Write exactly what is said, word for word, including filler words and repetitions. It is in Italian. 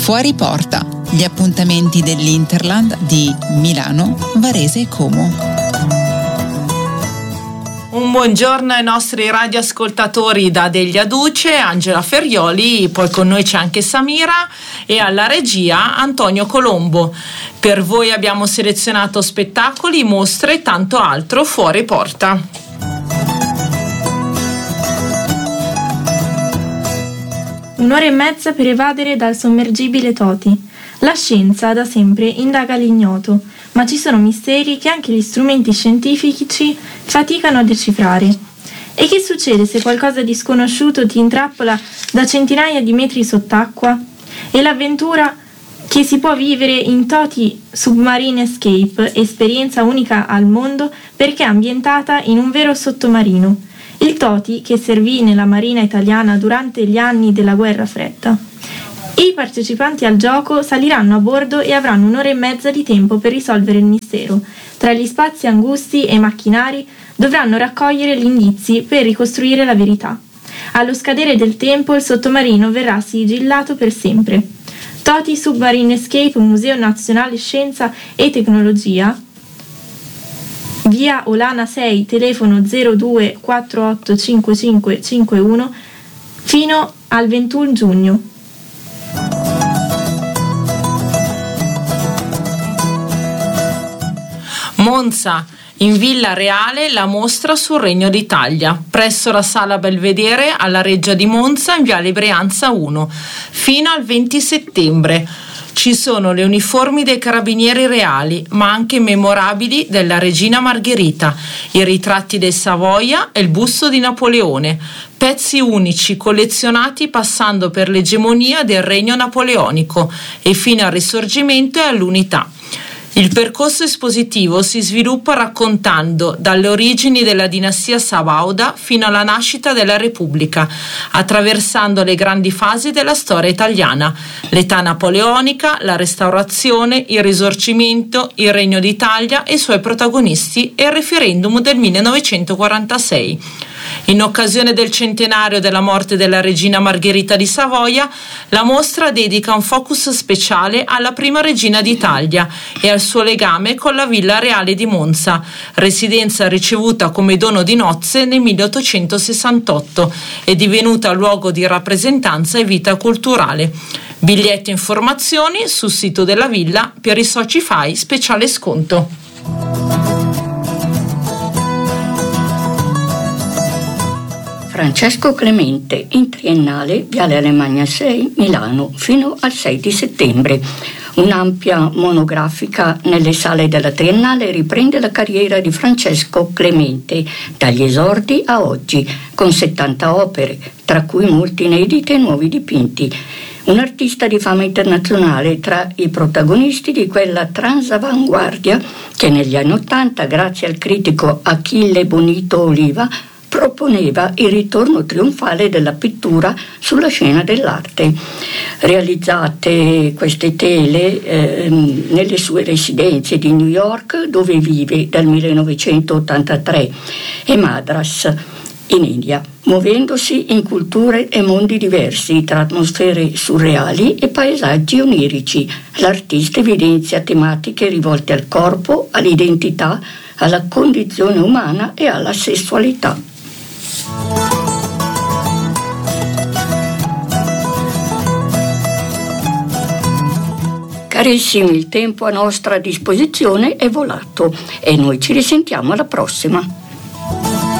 Fuori porta, gli appuntamenti dell'Interland di Milano, Varese e Como. Un buongiorno ai nostri radioascoltatori da Degli Aduce, Angela Ferrioli, poi con noi c'è anche Samira e alla regia Antonio Colombo. Per voi abbiamo selezionato spettacoli, mostre e tanto altro fuori porta. Un'ora e mezza per evadere dal sommergibile Toti. La scienza da sempre indaga l'ignoto, ma ci sono misteri che anche gli strumenti scientifici faticano a decifrare. E che succede se qualcosa di sconosciuto ti intrappola da centinaia di metri sott'acqua? E l'avventura che si può vivere in Toti Submarine Escape, esperienza unica al mondo perché è ambientata in un vero sottomarino. Il Toti che servì nella Marina italiana durante gli anni della Guerra Fredda. I partecipanti al gioco saliranno a bordo e avranno un'ora e mezza di tempo per risolvere il mistero. Tra gli spazi angusti e macchinari dovranno raccogliere gli indizi per ricostruire la verità. Allo scadere del tempo il sottomarino verrà sigillato per sempre. Toti Submarine Escape, Museo Nazionale Scienza e Tecnologia, via Olana sei, telefono zero due quattro otto cinque cinque cinque uno, fino al ventuno giugno. Monza, in Villa Reale, la mostra sul Regno d'Italia, presso la Sala Belvedere alla Reggia di Monza in Viale Brianza uno, fino al venti settembre. Ci sono le uniformi dei carabinieri reali, ma anche memorabili della regina Margherita, i ritratti del Savoia e il busto di Napoleone, pezzi unici collezionati passando per l'egemonia del regno napoleonico e fino al Risorgimento e all'Unità. Il percorso espositivo si sviluppa raccontando dalle origini della dinastia Sabauda fino alla nascita della Repubblica, attraversando le grandi fasi della storia italiana, l'età napoleonica, la restaurazione, il Risorgimento, il Regno d'Italia e i suoi protagonisti e il referendum del millenovecentoquarantasei. In occasione del centenario della morte della regina Margherita di Savoia, la mostra dedica un focus speciale alla prima regina d'Italia e al suo legame con la Villa Reale di Monza, residenza ricevuta come dono di nozze nel milleottocentosessantotto e divenuta luogo di rappresentanza e vita culturale. Biglietti e informazioni sul sito della villa per i soci F A I speciale sconto. Francesco Clemente, in Triennale, Viale Alemagna sei, Milano, fino al sei di settembre. Un'ampia monografica nelle sale della Triennale riprende la carriera di Francesco Clemente, dagli esordi a oggi, con settanta opere, tra cui molti inediti e nuovi dipinti. Un artista di fama internazionale tra i protagonisti di quella transavanguardia che negli anni Ottanta, grazie al critico Achille Bonito Oliva, proponeva il ritorno trionfale della pittura sulla scena dell'arte. Realizzate queste tele eh, nelle sue residenze di New York, dove vive dal millenovecentottantatré, e Madras, in India, muovendosi in culture e mondi diversi tra atmosfere surreali e paesaggi onirici. L'artista evidenzia tematiche rivolte al corpo, all'identità, alla condizione umana e alla sessualità. Carissimi, il tempo a nostra disposizione è volato e noi ci risentiamo alla prossima.